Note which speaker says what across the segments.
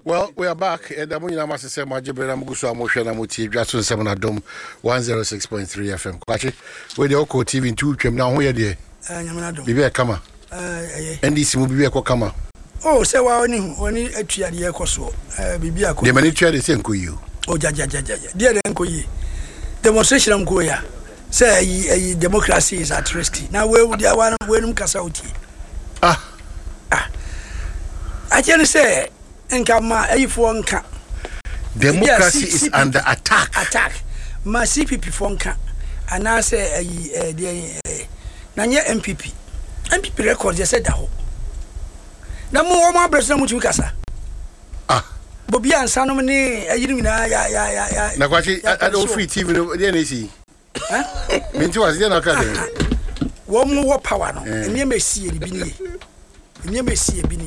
Speaker 1: Well, we are back. And I'm going to say, my Jibber, I'm going to motion. I'm going to just 7 at Dome 106.3 FM. Quachi, where the Oko TV in 2 came now. Where they be a camera. And this will be a cocama.
Speaker 2: Oh, say, well, only a tree at the Ecoso. Bibia,
Speaker 1: the many trade is in you.
Speaker 2: Oh, Jaja, dear Uncle Ye. Demonstration of Goya. Say, democracy is at risk. Now, where would you want to win Casauti? I tell you, say, and come a
Speaker 1: democracy is under attack.
Speaker 2: My CPP Fonka, and I say, Nanya MPP. MPP records, you said that. No more my person which you casa. Bobby and Sanomani, ya.
Speaker 1: I don't free TV, the NAC. Into us, then I
Speaker 2: one more power, and you may see it be. And you may see it be.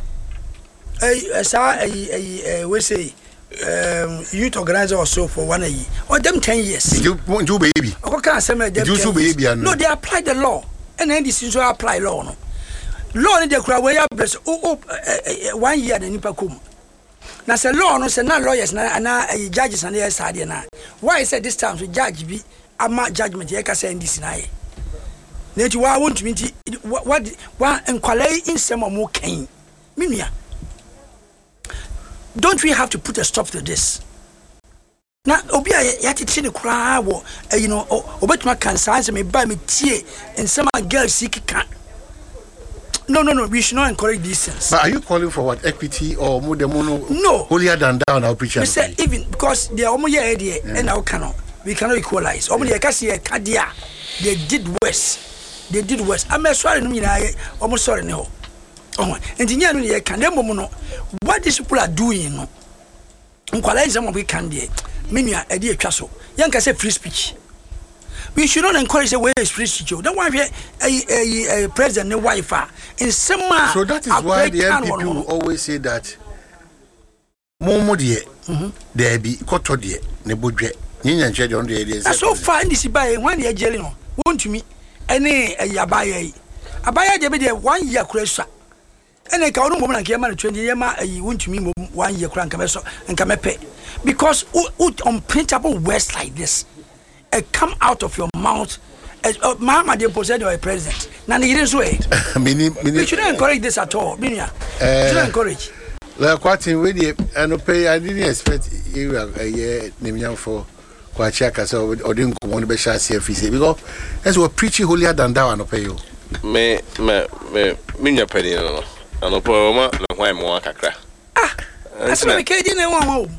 Speaker 2: We say, youth organizer or so for 1 year, or them 10 years.
Speaker 1: You won't do baby.
Speaker 2: What can I say? No, they apply the law, and then this is why apply law. No. Law in the crowd where you press 1 year in Nipakum. Now, say law, no, say not lawyers, and judges and their side. Why is it this time to judge be a mark judgment? You can say in this night. Nature, why won't you mean what and quality in some more cane? Mimia. Don't we have to put a stop to this? Now, Obia, you have to see the crowd, you know, about my concerns me buy me tea and some girls seek can. No, we should not encourage these things.
Speaker 1: But are you calling for what? Equity or more the mono?
Speaker 2: No.
Speaker 1: Holier than down our preacher.
Speaker 2: Say even because they are almost idea and our cannot. We cannot equalize. Only I can see a Kadia. They did worse. I'm sorry, almost sorry, no. Oh, engineer, can them what these people are doing, no. Equalize some of we can do. Minia, a dear castle. Young can say free speech. We should not encourage the way it's free speech. Don't want a president, no wife. In some
Speaker 1: so that is why the MPP always say that Momo dear, there be Koto dear, Nebudre, Yin shed on the ideas.
Speaker 2: So far, this is by 1 year jailing. Won't you me? Any Abaya 1 year crash. And I can't woman came out 20 years. I won't to me 1 year crank and come pay because unprintable words like this come out of your mouth. Mama, they possess your president. Now, it is way. We shouldn't encourage this at all. Minia, shouldn't encourage.
Speaker 1: Like what in with you, and pay. I didn't expect you a year named for Quachaka or didn't want to be shy CFC because as we're preaching holier than thou and pay you.
Speaker 3: Me, Minia penny. And no problem, no why more cacra.
Speaker 2: That's why I can't in one home.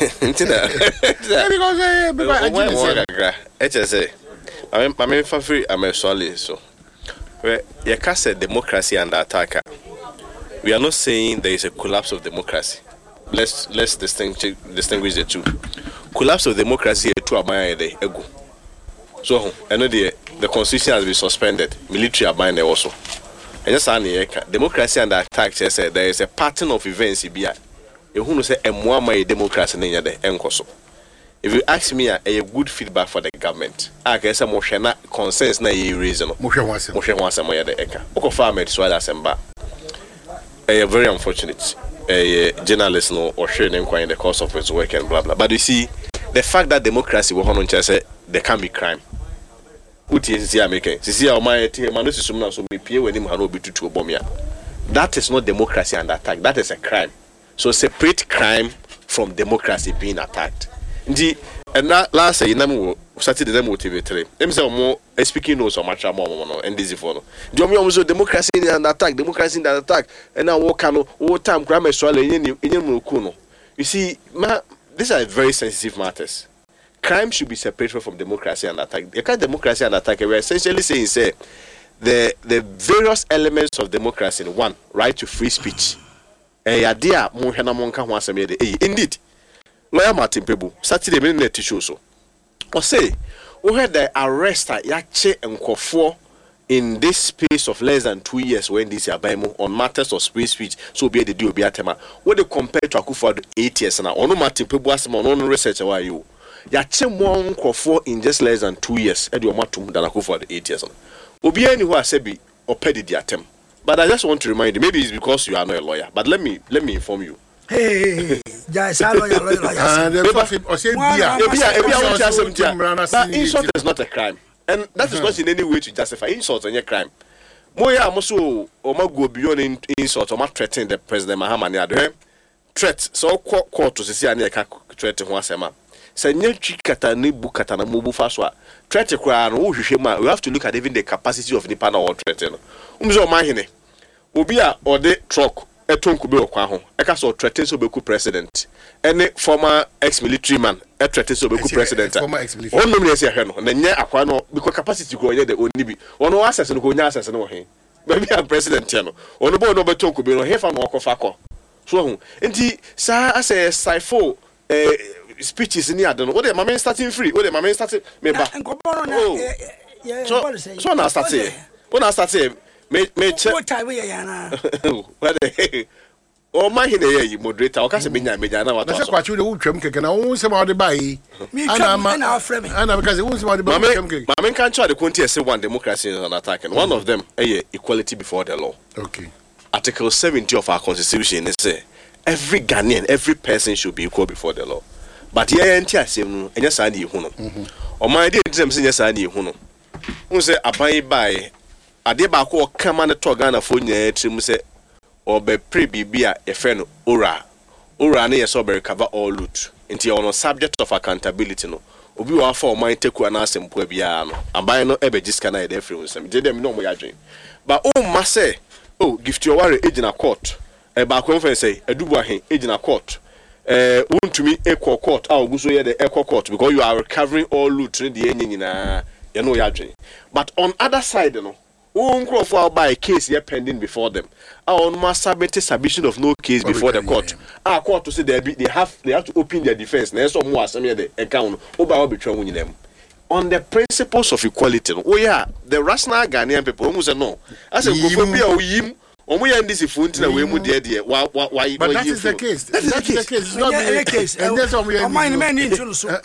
Speaker 3: Because I'm a free, I'm a solid. So, where you can say democracy under attack. We are not saying there is a collapse of democracy. Let's distinguish the two. Collapse of democracy is to abide the ego. So, I know the constitution has been suspended, military abide also. And just democracy under attack. Say there is a pattern of events. You who say a more my democracy in the encoso. If you ask me, a good feedback for the government. I guess a motion consensus na reason. Motion once a moya the eka. Oko farm it swallow semba. A very unfortunate journalist no or sharing inquiry in the course of his work and blah blah. But you see, the fact that democracy will on say there can be crime. That is not democracy under attack. That is a crime. So separate crime from democracy being attacked. And last year, started the motivatory. Them say more speaking notes or much more and this for no. Do democracy under attack, democracy under attack, and now what kind of time grammar swallow in Mukuno. You see, these are very sensitive matters. Crime should be separated from democracy and attack. You can't democracy and attack. We're essentially saying, say, the various elements of democracy. One, right to free speech. Indeed, lawyer Martin Pebu Saturday minute tissue so. Or say, we had the arrest at Yache and Kofo in this space of less than 2 years when this Abemo on matters of free speech. So be the deal be atema. What they compare to Akufo 8 years now. Ono Martin Pebu as my own research why you. Yache one Kofo in just less than 2 years. Edu matum than Akufo 8 years. Obi anywhere sebi or pedi the attempt. But I just want to remind you, maybe it's because you are not a lawyer, but let me inform you.
Speaker 2: Hey, Jaisalo,
Speaker 3: insult is not a crime. And that is not in any way to justify insult and a crime. Moya Mosu or go beyond insult or threatening the President Mahamani. Threat so court to see any threat to Wasema. Senya Chikata Nibu Katana Mubu Faswa. Threat to cry and we have to look at even the capacity of the panel or threaten. Umzo Mahine. Ubia or the truck. Eton kube okwaho eka so threaten so beku president any former ex-military man threaten so beku president
Speaker 1: former ex-military
Speaker 3: on no say ahwe no na nya akwa no because capacity go nya the oni bi ono access no go nya access no he maybe a president ya no ono bo no beton kube no he fa no okofa ko so hu enti sa as cypher speeches ni adon o de mama starting free o de mama starting me ba so na starting when I started me check
Speaker 2: what time we yana
Speaker 3: o ma hine ye moderator o ka se menya na wato
Speaker 1: so na se kwachi de wutwam keke na wo se ma de bai
Speaker 2: ana frame
Speaker 1: ana because wo se ma de bai keke
Speaker 3: ma men kan cha de konti say one democracy is an attack and one of them equality before the law.
Speaker 1: Okay.
Speaker 3: Article 70 of our constitution is say every Ghanaian, every person should be equal before the law. But here enti asem no enya sa na ihu no o ma de dem se enya sa na ihu no un say aban bai ade ba ko kama ne to Ghana fo nya trim se obe pre bibia e fe no ora na yes obe recover all loot nti on subject of accountability no obi wa fa o man teku na asempo bia no aban no ebe jiska na e dey free nsem je dem no mo ya dwen ba o ma say gift your worry ejina court e ba ko fe say edubu ahen ejina court wontumi equal court oguso ye the equal court because you are recovering all loot in the nyina ye no ya dwen but on other side no for by a case here pending before them. On must submit submission of no case before the court. Our court to say they have to open their defense. There's some more the account over between them. On the principles of equality. Oh yeah, the rational Ghanaian people who say no. I said yim. We are this if we dear. Why?
Speaker 1: But that is the case. That is the case. It's not the case. And that's what we are.
Speaker 2: My man need to so.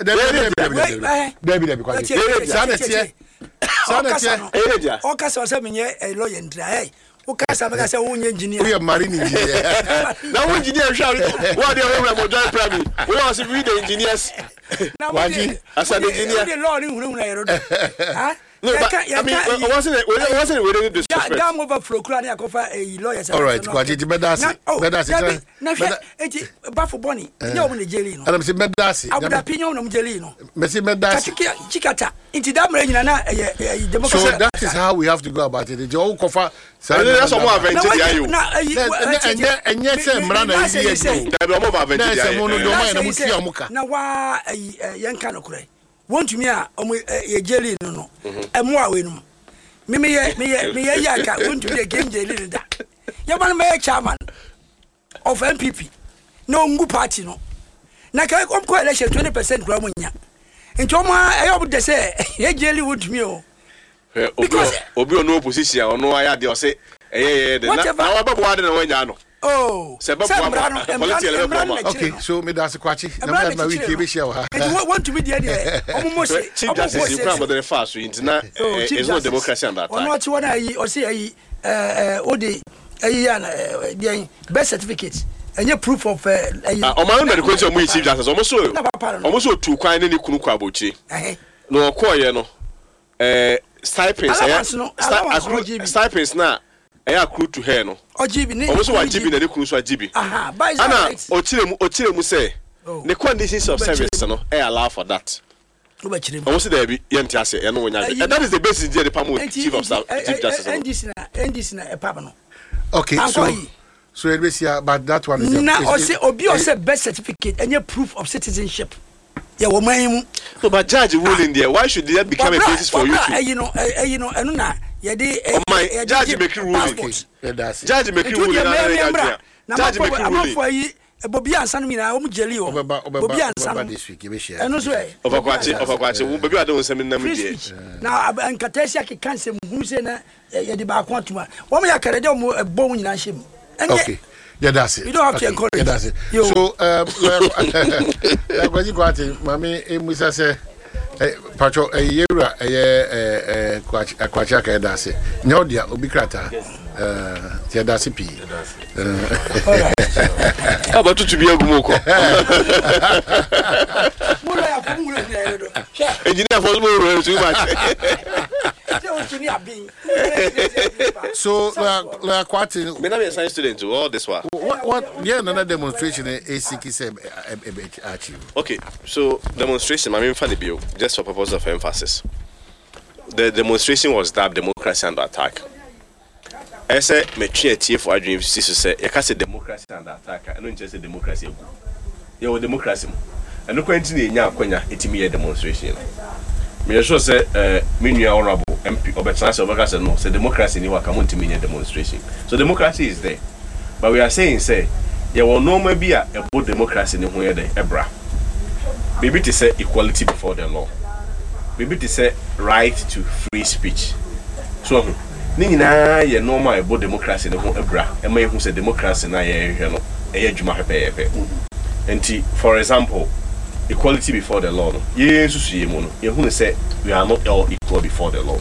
Speaker 2: Okasa say me a lawyer ntra okasa me say wo engineer
Speaker 1: we are marine engineer
Speaker 3: na wo engineer sha what dey we mo join primary we want to be the engineers
Speaker 1: waji
Speaker 3: as an engineer
Speaker 2: the law ni hunu na yero ha
Speaker 3: no but I mean wasn't we this
Speaker 2: dam overflow kura na akofa a lawyer
Speaker 1: all right waji ti bedasi
Speaker 2: na eti bafo boni nya omo Nigeria no
Speaker 1: adam se bedasi
Speaker 2: abuda pinyo no Nigeria no
Speaker 1: me se bedasi
Speaker 2: chikata enti damre nyina na democracy.
Speaker 1: So that is how we have to go about it. The whole cover.
Speaker 3: That's some more advantage you.
Speaker 1: And yes, Mrana is here.
Speaker 2: Na wa yanka no kure. Want to me a jelly no. E mo awe no. Me yaka want to be a game jelly da. You man me chairman of MPP. No ngu party no. Na ka kom ko election 20% kura mo nya. Nti o ma e obu de say e jelly would me o because
Speaker 3: obi on opposition ono aya de o say de na wa babo ade na wanya no se babo
Speaker 1: okay so me das kwachi na ma week e be share ha
Speaker 2: and want to be there omo say
Speaker 3: chief justice you come the fast into na is not democracy and that
Speaker 2: time ono ti wona yi o say yi odi ya best certificate any proof of
Speaker 3: o ma no the question mu chief justice almost so two kwan ni kunu kwa bochi no okoye no stipends na accrue to her no
Speaker 2: ojibi ni
Speaker 3: almost one GB na ni kunu so ajibi ana ochire mu say the conditions of service no allow for that almost there be yenti ase e no wonya and that is the basis there the pamo chief of staff chief justice
Speaker 2: NDC na e papa no
Speaker 1: okay so it was here but that one is
Speaker 2: na o say obi o say birth certificate any proof of citizenship yeah woman
Speaker 3: no but judge ruling there why should that become a basis for you to
Speaker 2: you know enu na ye dey
Speaker 3: judge make ruling judge make ruling na judge make ruling
Speaker 2: Bobby Ansan mina o mu jeli o Bobby Ansan
Speaker 1: this week be share
Speaker 2: enu so e
Speaker 3: overquache wo Bobby adon nsem na me die
Speaker 2: na ankatasia ke kanse mu se na ye de ba ko atuma wo me yakare de mo bon nyina hye mu
Speaker 1: okay yeah that's it
Speaker 2: you don't have to encourage
Speaker 1: yeah that's it so like what you mami emusa say pacho yewra kwacha ka that's it nyodia obi krata Tia Dasipi.
Speaker 3: How about to be a Gumoko? Engineer for too much.
Speaker 1: So, quite
Speaker 3: when I'm a science student to all this one.
Speaker 1: What? Yeah, another demonstration ACK said achieve.
Speaker 3: Okay, so demonstration, I mean, funny bill, just for purpose of emphasis. The demonstration was that democracy under attack. I said, me for dream to say, you can't say democracy under attack. I don't just say democracy. You democracy. And no continue in Yakwenya, it's me a demonstration. Me sure say, me honorable MP or Chance of America no, say democracy in Wakamun to me a demonstration. So democracy is there. But we are saying, say, you will no maybe a both democracy in the way the Ebra. Maybe to say equality before the law. Maybe to say right to free speech. So, Nina, ye normal about democracy in the whole Ebra, and may who say democracy na ye no, a juma pepe. And for example, equality before the law. Yes, you who say we are not all equal before the law.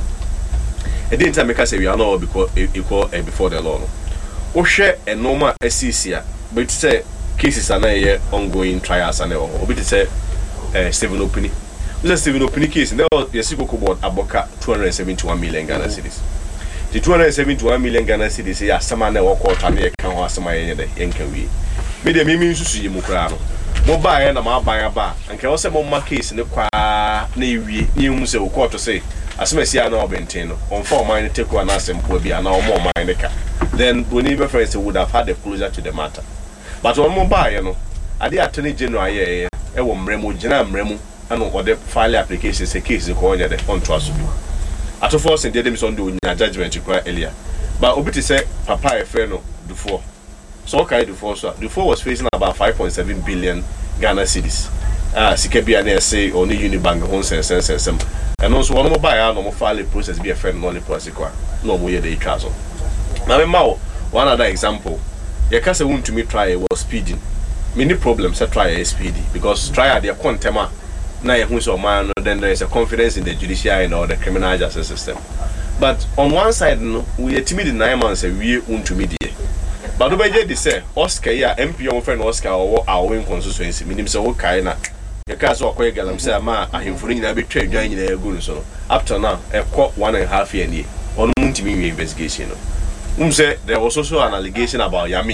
Speaker 3: And then time make say we are not all equal before the law. O share a normal SCCA, but it say cases are not ongoing trials and all. But it say Stephen Opini. This is Stephen Opini case. Now the Sikoko board aboka 271 million Ghana cedis. The 271 million Ghana cedis say asama na walk out and can asama yenye yenkewi. Me de mimi nsusu yimukra no. Mo ba na ma ban aba. Anke wo se mo ma case ne kwa na ewie. Ni hu se wo court say asama sia na obenten no. On for mine take one asempo bia na o mo mine ka. Then Boni friends would have had a closer to the matter. But on mo ba no. Ade attorney general ye e wo mremu gina mremu and or the file application say case ko onye de on to aso bi. Ato force in dem so do nya judgment require earlier. But obiti say papa e friend no Dufour. So okay Dufour was facing about 5.7 billion Ghana cedis. Sika bia na say only Unibank hon sense. And also one mo buy no mo file process be a friend no le process kwa. No mo ye dey twa so. Na me ma one other example. You can say want to me try was speeding. Many problems to try a speedy because try their contema. Now you so man, then there is a confidence in the judiciary or the criminal justice system. But on one side, no, we are timid in 9 months and we want to mediate. But over here they say Oscar ya MP on friend Oscar or our win constituency. Meaning so okay na. You can't so quick galam say ma ahimfuni na be trade join the good so. Up to now, a court 1.5 year on multi investigation. Say there was also an allegation about Yami.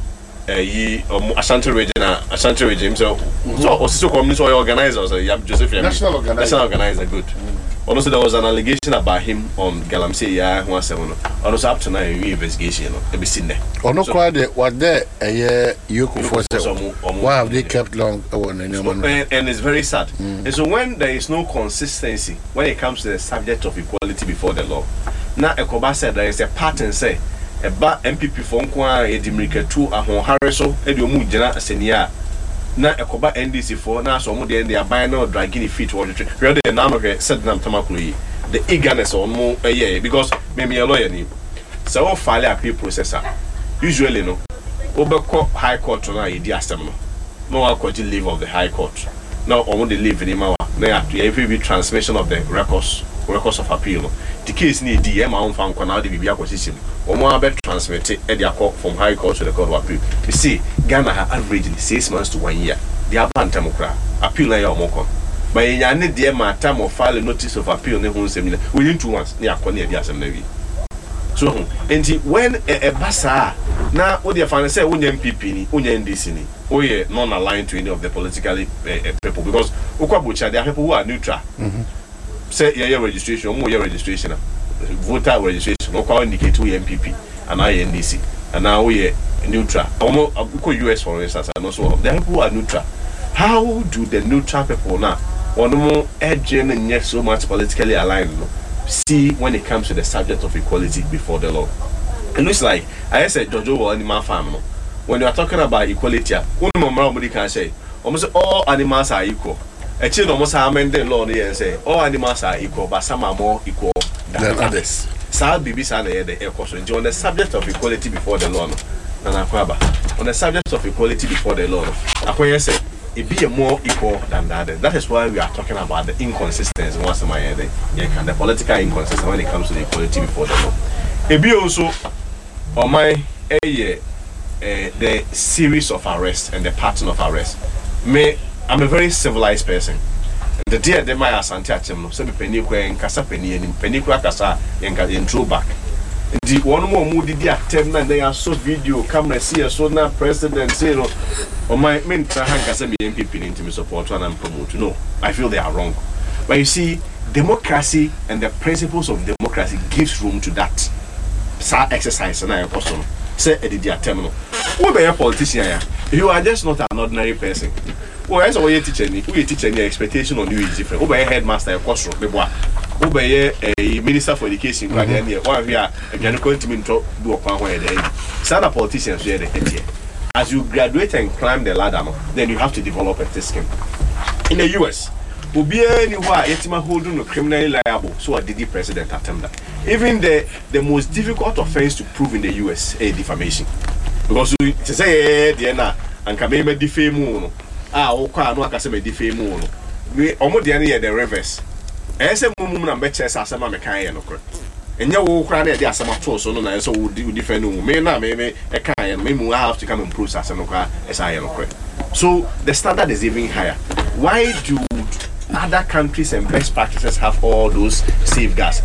Speaker 3: Ashanti region so also community organizers Joseph Yami, national organizer good. Also there was an allegation about him on Galamsey ya who was also up to now investigation be seen there. Ono
Speaker 1: quite what there a year you could force why have they kept long
Speaker 3: and it's very sad. And so when there is no consistency when it comes to the subject of equality before the law, now Ekoba said there is a pattern say eba MPP for nkwa edimirika tu ahon hareso edi omu gina asenia na Ekoba NDC for na so omu de they aban na dragging feet what the we dey na no said na tamakulu yi the eagerness on mo because me a lawyer ni so we file appeal processor usually no obeko high court na yedi asem no akọ leave of the high court now omu dey leave ni ma na every be transmission of the records of appeal. The case need DM on fan now the Bibia position. Or more bet transmitted at the court from high court to the court of appeal. You see, Ghana have averaging 6 months to 1 year. They are Bantamokra. Appeal like your moko. But in any dear my time of file a notice of appeal within 2 months near Konya the assembly. So and when a bassa now what the finance say when MPP unya NDC oh yeah non-aligned to any of the politically people because Ukwabucha there are people who are neutral. Say your registration, more your registration, voter registration, no indicate who MPP and INDC, and now we are neutral. US for instance, and also the people who are neutral. How do the neutral people now, one more edging and yet so much politically aligned, see when it comes to the subject of equality before the law? It looks like I said Jojo or animal farm. When you are talking about equality, nobody can say almost all animals are equal. A child almost amended law and say all animals are equal, but some are more equal than others. Sal Bibis and the air question on the subject of equality before the law. On the subject of equality before the law, I say it be a more equal than the others. That is why we are talking about the inconsistency once in my head. The political inconsistency when it comes to the equality before the law. It be also on my the series of arrests and the pattern of arrests. I'm a very civilized person. The day they my asante atem so be penny kwen kasa penny ni penny kura kasa en throwback. The one more moody attempt na they are so video camera see so na president say no on my main hand kasa be MPP into me support and promote. No, I feel they are wrong. But you see, democracy and the principles of democracy gives room to that exercise and I person say the attempt no. Who be a politician? You are just not an ordinary person. Well, as a teacher, the expectation on you is different. Who be a headmaster, a course room, who be a minister for education, one of you are going to do a power there. Some politicians here, as you graduate and climb the ladder, then you have to develop a thick skin. In the US, who be anywhere, Yetima holding criminally liable, so a DD president attempt that. Even the most difficult offense to prove in the US is defamation. Because you say, Diana, and Kameme defame. Oka no akase me defame no we omo de na the reverse ese mumum na be chese asema me kan ye no kro enye wo kra na de asema to so no na so wo defend no me na me e kan ye me mu have to come and process no kra esa ye no kro. So the standard is even higher. Why do other countries and best practices have all those safeguards?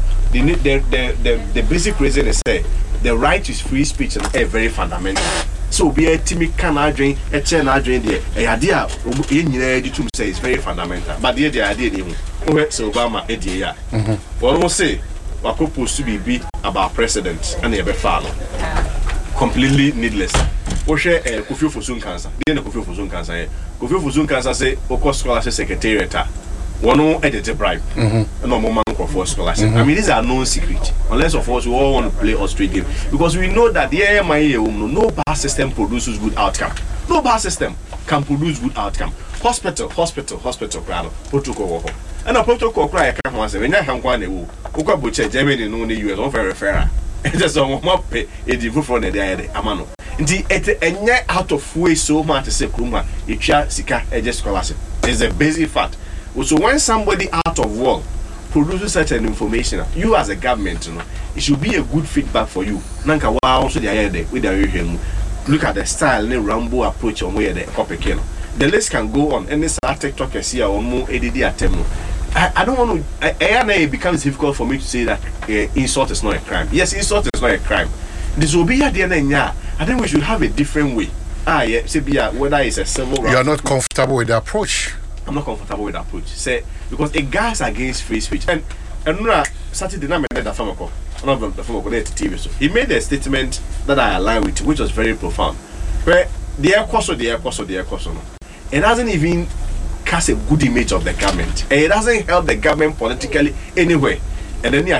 Speaker 3: The basic reason is say the right to free speech is very fundamental. So be a timid can adjoin a chain adjoin there. A idea in say is very fundamental. But the idea so Obama idea. What almost say what supposed to be about president and a follow. Completely needless. Oshe Kofi Ofosun cancer. The Kofi Ofosun cancer. Kofi Ofosun cancer say Oko scholarship secretariat. One edit bribe. No more for scholarship. I mean, these are no secret. Unless of course we all want to play Austrian game. Because we know that the AMIA no bar system produces good outcome. No bar system can produce good outcome. Hospital, protocol. And a protocol cry can once when I have one Uka Butcher, Germany, no the US, very fair. It is a mop a divu from the Amano. Indeed, and yet out of way so much to say Kuma, Icha, Sika, just scholarship. It's a basic fact. So when somebody out of work produces such an information, you as a government, it should be a good feedback for you. Nanka also the idea with the look at the style and Rambo approach on where the copy can. The list can go on. Any TikTok can see or more ADD attempt. I don't want to. It becomes difficult for me to say that insult is not a crime. Yes, insult is not a crime. This will be at the end of the I think we should have a different way. Yeah, say whether it's a civil.
Speaker 1: You are not comfortable with the approach.
Speaker 3: I'm not comfortable with that approach. Say because it guys against free speech and Saturday night the TV so he made a statement that I align with, which was very profound. Where the air course, it doesn't even cast a good image of the government, and it doesn't help the government politically anyway. And then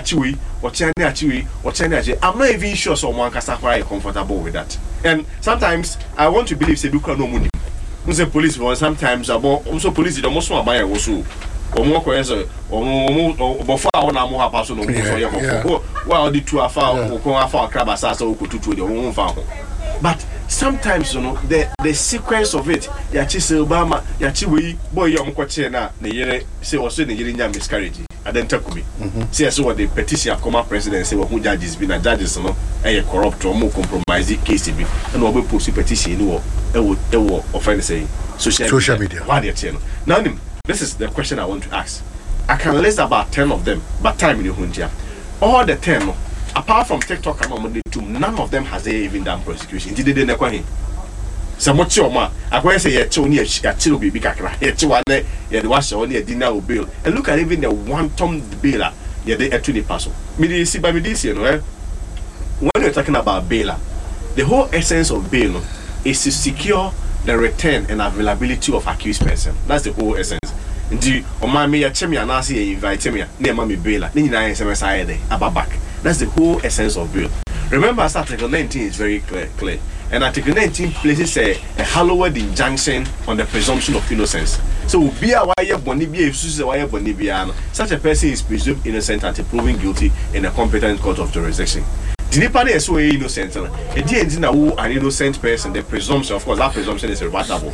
Speaker 3: I'm not even sure someone can start quite comfortable with that. And sometimes I want to believe Sebuka no money. Say police for sometimes about also police the most buy also or more question or before I want to have person well the two afar or come afar crab assassin or to the own farm. But sometimes the sequence of it yachi Obama yachi boy young kwachena na yere say also the yere miscarriage adentakumi say so what the petition come president say who judges be na judges no e corrupt or more compromise case be and we post petition no offend say social media. Now this is the question I want to ask. I can list about 10 of them, but time in the Hundia. All the 10, apart from TikTok and Monday too, none of them has they even done prosecution. Did they never him? So much your man, I go say a Tony a chill be big acra, a chiwane, the wash only a dinner bill. And look at even the one tom baila, they actually pass. Me see by me this, when you're talking about baila, the whole essence of bail is to secure the return and availability of accused person. That's the whole essence. Indeed, or my me chemi anasi invite me, near mommy baila, Nina SMS about back. That's the whole essence of bail. Remember, Article 19 is very clear. And Article 19 places a hallowed injunction on the presumption of innocence. So, be a wire bonibia, such a person is presumed innocent until proven guilty in a competent court of jurisdiction. The Nipani is so innocent. An innocent person, the presumption, of course, that presumption is rebuttable.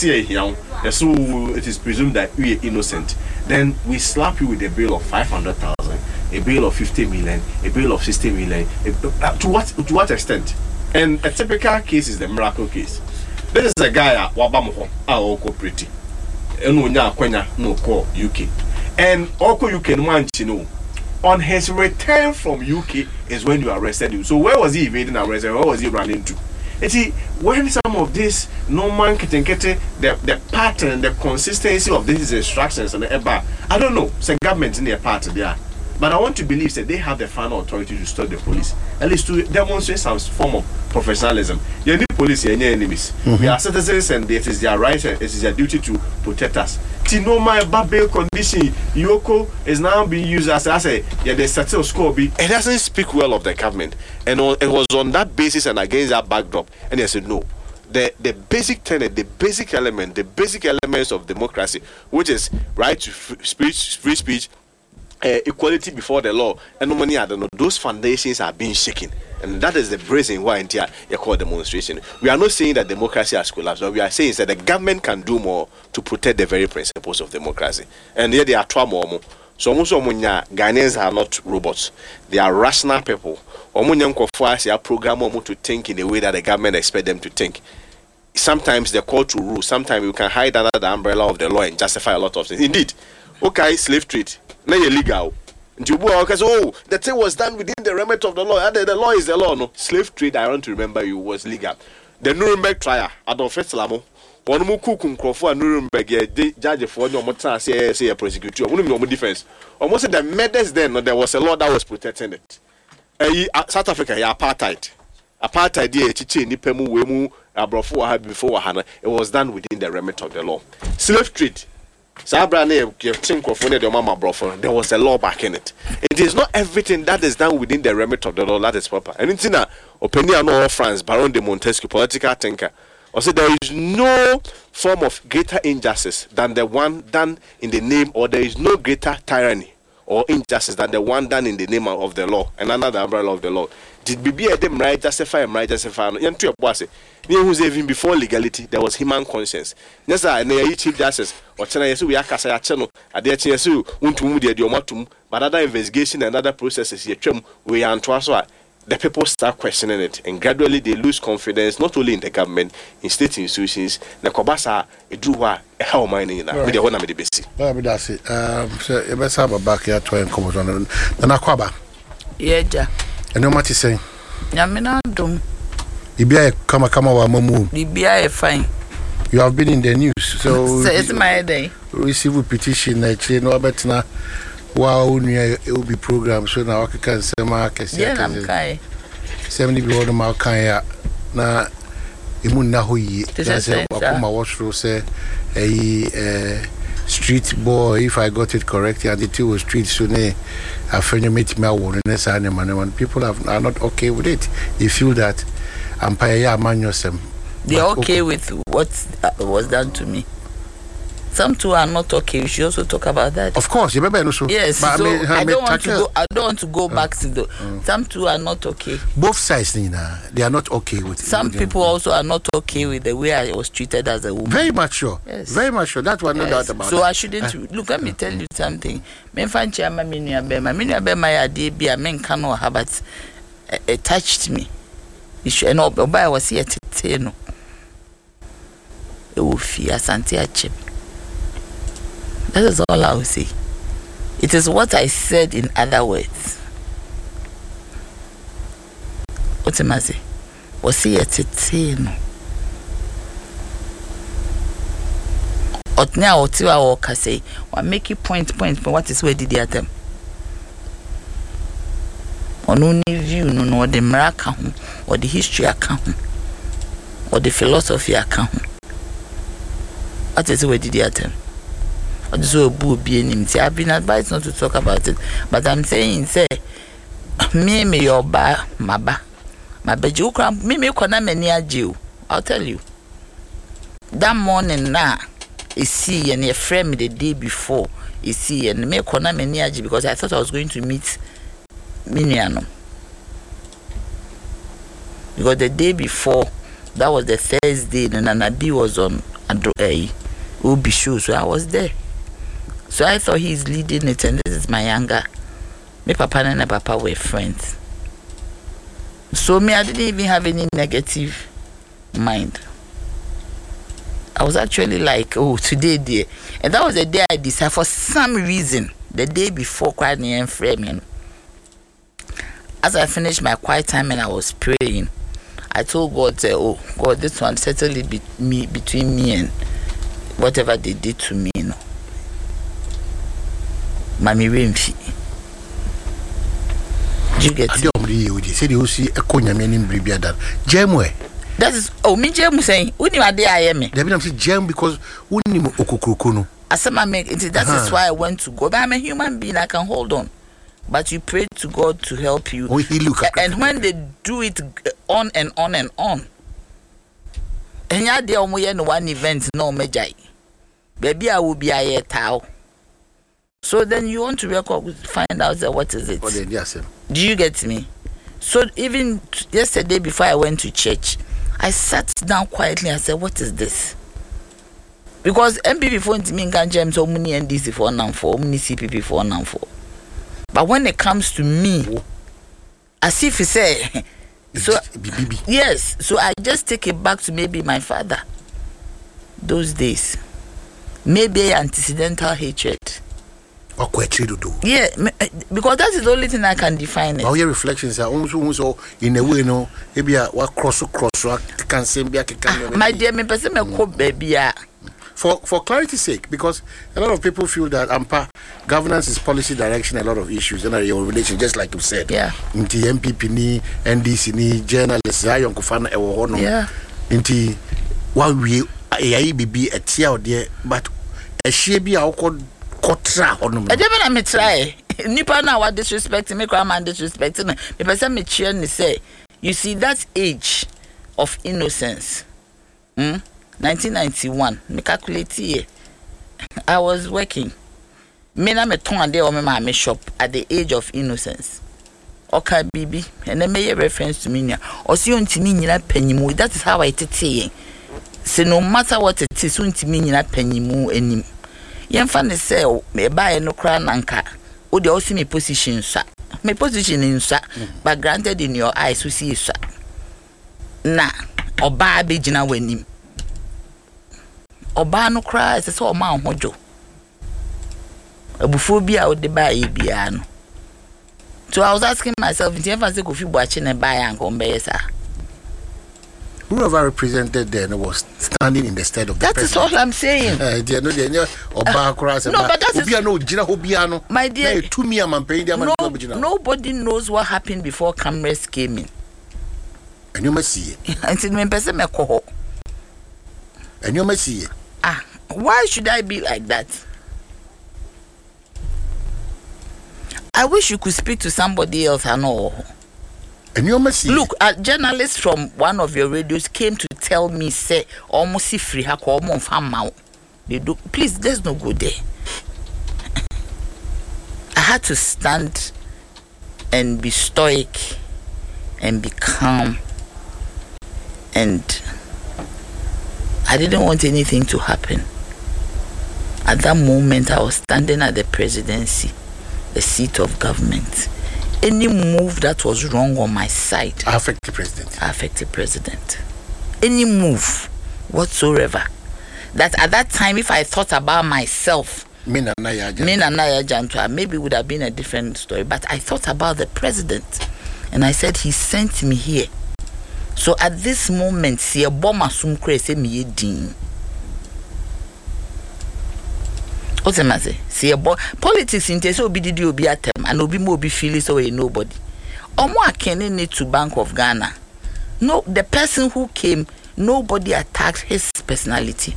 Speaker 3: So it is presumed that we are innocent. Then we slap you with a bill of 500,000. a bail of 50 million, a bail of 60 million. To what extent? And a typical case is the miracle case. This is a guy at Wabamoho, our pretty. And Kwenya no call UK. And Oko UK no on his return from UK is when you arrested him. So where was he evading arrest? Where was he running to? You see, when some of this normal the pattern, the consistency of these instructions and the I don't know, it's a government in their part there. But I want to believe that they have the final authority to stop the police, at least to demonstrate some form of professionalism. You need police, you need enemies. We are citizens, and it is their right, it is their duty to protect us. To know my bail condition, Yoko is now being used as a the settle score. It doesn't speak well of the government, and it was on that basis and against that backdrop, and they said no. The basic tenet, the basic element, the basic elements of democracy, which is right to free speech. Equality before the law, and money, I don't know, those foundations are being shaken, and that is the reason why you call demonstration. We are not saying that democracy has collapsed, but we are saying that the government can do more to protect the very principles of democracy, and here they are trying more. So Ghanaians are not robots; they are rational people. Program to think in the way that the government expects them to think. Sometimes they're called to rule. Sometimes you can hide under the umbrella of the law and justify a lot of things. Indeed, okay, slave trade. Now you're legal. The thing was done within the remit of the law. The law is the law. No slave trade. I want to remember you was legal. The Nuremberg trial. Adolf Hitler. One more cook for Nuremberg. Judge for no more say a prosecutor. One more defense. Almost the murders then. There was a law that was protecting it. South Africa. Apartheid. Apartheid. Chichi Nipemu Wemu Abrofo before Hana. It was done within the remit of the law. Slave trade. There was a law back in it. It is not everything that is done within the remit of the law that is proper. And it's in opinion of France, Baron de Montesquieu, political thinker, also there is no form of greater injustice than the one done in the name, or there is no greater tyranny or injustice than the one done in the name of the law and under the umbrella of the law. Did be a them right justify him right justify who's even before legality there was human conscience. Yes, I know Chief Justice or China we are Casa channel at the HSU unto the Diomatum, but other investigation and other processes we are the people start questioning it, and gradually they lose confidence not only in the government, in state institutions. The Kobasa Edua how mining with the one of the basic.
Speaker 1: That's it. So you best have a back here to come on the Nakwaba.
Speaker 4: Yeah,
Speaker 1: and no matter saying,
Speaker 4: Yamina Dum.
Speaker 1: Ibia come wa mamu.
Speaker 4: Ibia fine.
Speaker 1: You have been in the news, so
Speaker 4: it's my day.
Speaker 1: Receive a petition actually no better. Wow, it will be programmed so now I can say Marcus.
Speaker 4: Yeah, I'm kai.
Speaker 1: 70 people ma kan na emu na hoyi. That's my watch through say a street boy, if I got it correct, and the two was street so ne I find meet me one and people are not okay with it. They feel that Empire Manuosem.
Speaker 4: They're okay with what was done to me. Some two are not okay. We should also talk about that.
Speaker 1: Of course, you remember also.
Speaker 4: Yes, but so I don't want to go back to the. Some two are not okay.
Speaker 1: Both sides, Nina, they are not okay with.
Speaker 4: Some people also are not okay with the way I was treated as a woman.
Speaker 1: Very much sure.
Speaker 4: Yes.
Speaker 1: Very much sure. That's what no doubt about.
Speaker 4: So I shouldn't look. Let me tell you something. Me fan chama minua bema ya de bia men kano habit. It touched me. You know, I was here to tell no. It will fear Santi Achim. That is all I will say. It is what I said in other words. What am I saying? Was he at it? No. Otnia or Tiwa or Kase, or make you point for what is where did the attempt? On only view, no, the miracle or the history account or the philosophy account. What is where did the attempt? I've been advised not to talk about it, but I'm saying, say, me your ba, my you cramp, me kona many a Jew. I'll tell you. That morning now, is see and your friend me the day before, is see and me kona many a Jew because I thought I was going to meet Miniano. Because the day before, that was the Thursday, and Nanabi was on Ubi show, so I was there. So I thought he's leading it, and this is my younger My papa and my papa were friends. So me, I didn't even have any negative mind. I was actually like, oh, today, dear. And that was the day I decided, for some reason, the day before crying and framing. As I finished my quiet time and I was praying, I told God, oh, God, this one, settle it between me and whatever they did to me, Mami Remfi. Do you get it? That is, me Jem saying, Uni my day I am.
Speaker 1: They say Jem because Uni Okukukuno.
Speaker 4: As I make it, that is why I went to God. I'm a human being, I can hold on. But you pray to God to help you. And when they do it on and on and on, and ya de omo one event no mejai. Baby, I will be a towel. So then you want to find out what is it. Do you get me? So even yesterday before I went to church, I sat down quietly and said, what is this? Because MPP for me can James or Muni NDC for now for Muni CPP for now for. But when it comes to me, as if you say, so yes, so I just take it back to maybe my father. Those days, maybe antecedent hatred. Yeah, because that is the only thing I can define it.
Speaker 1: Our reflections are also in a way, no, maybe what cross can say,
Speaker 4: my dear, me person me ko baby.
Speaker 1: For clarity's sake, because a lot of people feel that governance is policy direction, a lot of issues, and your relation, just like you said.
Speaker 4: Yeah.
Speaker 1: Inti MPP ni, NDC ni, journalists, ayon kufana ewo hono.
Speaker 4: Yeah.
Speaker 1: Inti wa we AIBB etia ode, but a shebi a okod kotra hono.
Speaker 4: I don't me try. Nipa na wa disrespect me, man disrespect me. Me person me cheer ni say, you see that age of innocence. 1991, me calculate here. I was working. Me na me ton ade o me ma me shop at the age of innocence. Okay, baby, and then make a reference to me now. Or see on to me nyina penyimu. That is how I say. So no matter what it is, on to me nyina penyimu enim. Yemfa ne say me buy no kra nanka. O de also me position sa. My position in sa, but granted in your eyes we see sa. Na oba be gina wanim. Oba no cry say o ma hojo. Abuphobia o de ba e bia no. So I was asking myself, if I say Kofi Boakye na buy and come be sir.
Speaker 1: Whoever represented there was standing in the stead of the president.
Speaker 4: That is all I'm saying.
Speaker 1: No, but that is
Speaker 4: my dear. Nobody knows what happened before cameras came in.
Speaker 1: And you must see it. And you must see it.
Speaker 4: Why should I be like that? I wish you could speak to somebody else. I know.
Speaker 1: And you must see.
Speaker 4: Look, a journalist from one of your radios came to tell me, say, almost free they do. Please, let's not go there. I had to stand and be stoic and be calm, and I didn't want anything to happen. At that moment, I was standing at the presidency, the seat of government. Any move that was wrong on my side,
Speaker 1: I affect the president.
Speaker 4: Any move whatsoever. That at that time, if I thought about myself, maybe it would have been a different story. But I thought about the president, and I said, he sent me here. So at this moment, see a bomb assume crazy me din. What's the matter? See a boy politics in so be did you be at them and obi mo be feeling so a nobody. Omo can need to Bank of Ghana. No, the person who came, nobody attacked his personality.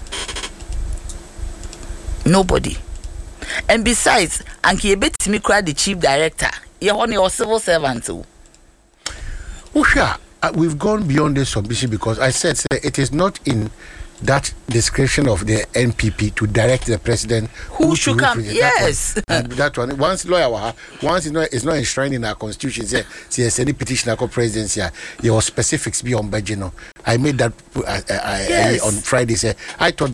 Speaker 4: Nobody. And besides, Anki Ebet me cry the chief director. You're only your civil servant too.
Speaker 1: Oh, sure. We've gone beyond this submission because I said it is not in that discretion of the NPP to direct the president
Speaker 4: who should come. Yes.
Speaker 1: That one. Once it's not enshrined in our constitution, say any petition our presidency, your specifics be on budget. I made that on Friday. Say I thought that